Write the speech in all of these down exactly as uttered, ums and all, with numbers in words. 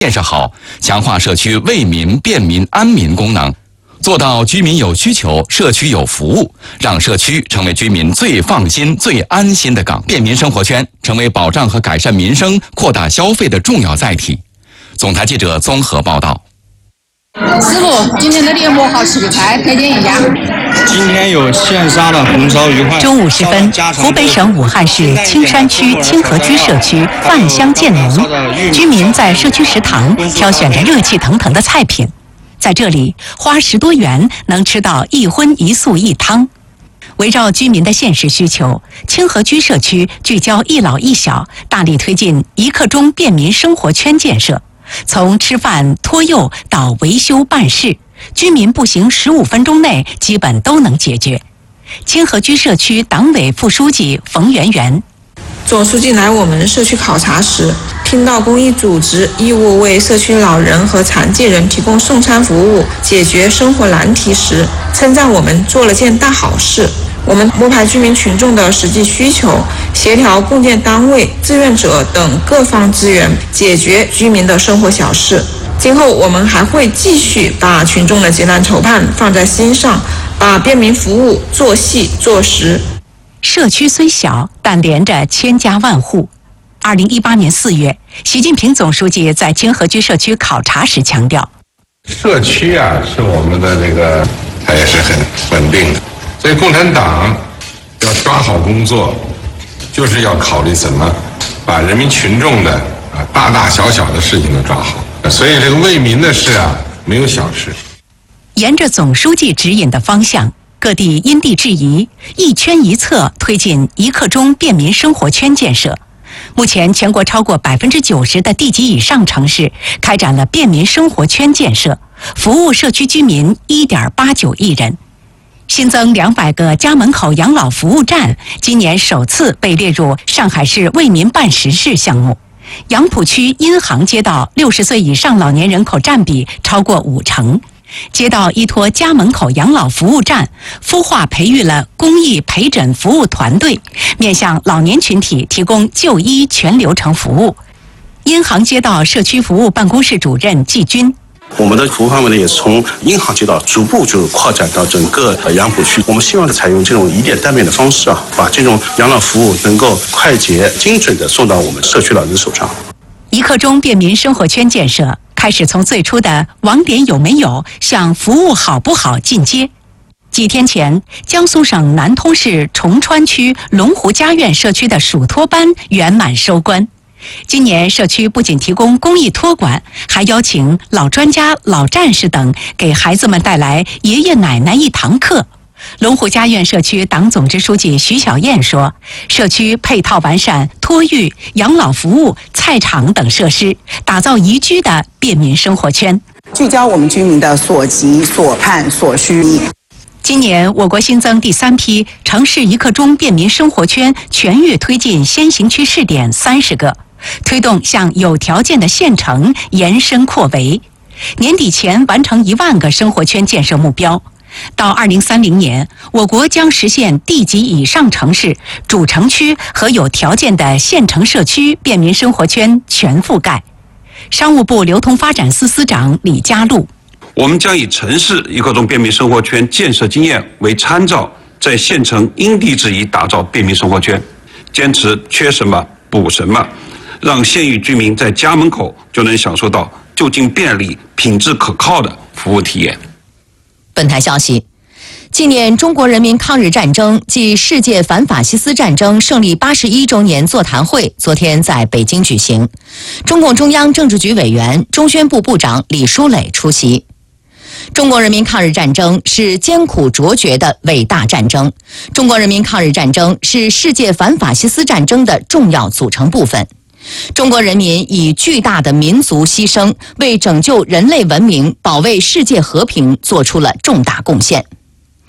建设好，强化社区为民、便民、安民功能，做到居民有需求，社区有服务，让社区成为居民最放心、最安心的港。便民生活圈成为保障和改善民生、扩大消费的重要载体。总台记者综合报道。 师傅，今天的年货好吃的菜推荐一下。 今天有现杀的红烧鱼块。 中午时分，湖北省武汉市青山区清河居社区饭香渐浓，居民在社区食堂挑选着热气腾腾的菜品。在这里，花十多元能吃到一荤一素一汤。围绕居民的现实需求，清河居社区聚焦一老一小，大力推进一刻钟便民生活圈建设。从吃饭、托幼到维修办事，居民步行十五分钟内基本都能解决。清河居社区党委副书记冯媛媛， 总书记来我们社区考察时，听到公益组织义务为社区老人和残疾人提供送餐服务，解决生活难题时，称赞我们做了件大好事。我们摸排居民群众的实际需求，协调共建单位、志愿者等各方资源，解决居民的生活小事。今后我们还会继续把群众的急难愁盼放在心上，把便民服务做细做实。 社区虽小，但连着千家万户。二零一八年四月，习近平总书记在清河居社区考察时强调， 社区啊是我们的这个，它也是很稳定的。所以共产党要抓好工作，就是要考虑怎么把人民群众的啊大大小小的事情都抓好。所以这个为民的事啊，没有小事。 沿着总书记指引的方向，各地因地制宜，一圈一策推进一刻钟便民生活圈建设。目前，全国超过百分之九十的地级以上城市开展了便民生活圈建设，服务社区居民一点八九亿人。新增两百个家门口养老服务站，今年首次被列入上海市为民办实事项目。杨浦区殷杭街道六十岁以上老年人口占比超过五成。街道依托家门口养老服务站，孵化培育了公益陪诊服务团队，面向老年群体提供就医全流程服务。殷杭街道社区服务办公室主任季军。 我们的服务范围呢，也是从殷杭街道逐步就扩展到整个杨浦区。我们希望采用这种以点带面的方式啊，把这种养老服务能够快捷、精准地送到我们社区老人手上。 一刻钟便民生活圈建设开始从最初的网点有没有向服务好不好进阶。几天前，江苏省南通市崇川区龙湖家苑社区的属托班圆满收官。今年社区不仅提供公益托管，还邀请老专家、老战士等给孩子们带来爷爷奶奶一堂课。龙湖家苑社区党总支书记徐小燕说，社区配套完善托育、养老服务、菜场等设施，打造宜居的便民生活圈， 聚焦我们居民的所急、所盼、所需。 今年我国新增第三批城市一刻钟便民生活圈全域推进先行区试点三十个，推动向有条件的县城延伸扩围，年底前完成一万个生活圈建设目标。到二零三零年，我国将实现地级以上城市、主城区和有条件的县城社区便民生活圈全覆盖。商务部流通发展司司长李家禄， 我们将以城市一刻钟便民生活圈建设经验为参照，在县城因地制宜打造便民生活圈，坚持缺什么补什么，让县域居民在家门口就能享受到就近便利、品质可靠的服务体验。 本台消息，纪念中国人民抗日战争暨世界反法西斯战争胜利八十一周年座谈会昨天在北京举行，中共中央政治局委员、中宣部部长李书磊出席。中国人民抗日战争是艰苦卓绝的伟大战争，中国人民抗日战争是世界反法西斯战争的重要组成部分。中国人民以巨大的民族牺牲，为拯救人类文明、保卫世界和平做出了重大贡献。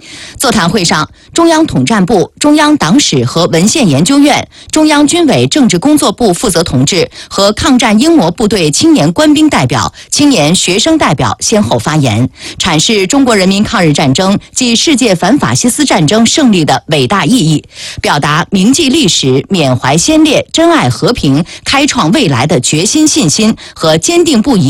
座谈会上，中央统战部、中央党史和文献研究院、中央军委政治工作部负责同志和抗战英模部队青年官兵代表、青年学生代表先后发言，阐释中国人民抗日战争暨世界反法西斯战争胜利的伟大意义，表达铭记历史、缅怀先烈、珍爱和平、开创未来的决心、信心和坚定不移